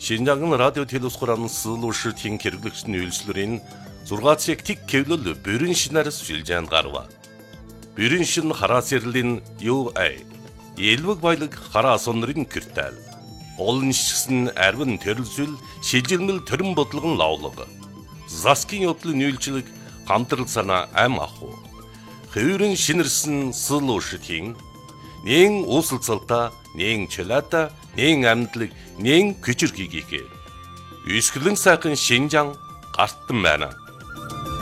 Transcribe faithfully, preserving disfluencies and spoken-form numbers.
Шинжаангын радио телевиз хурааны суулууршилтын хэрэглэгчдийн үйлчлэрийн зургаан цаг тик кевлэл бүрэн шинээр шилжээнд гарва. Бүрэн шин хараа сэрлэн ю эй. Элвэг баялаг хараа сонрын киртэл. Олон шигсэн арвин төрөлсөл шилжилмэл төрөн бодлогон лавлаг. Заскин явдлын үйлчлэг хамтрал санаа ам аху. Хөврөн шинэрсэн суулууршилтын нэн усалцалта, нэн чөлөөта, нэн амьдлаг, нэн күчрхийгээ. Үсгэлэн сайхан Шинжаан гартан байна.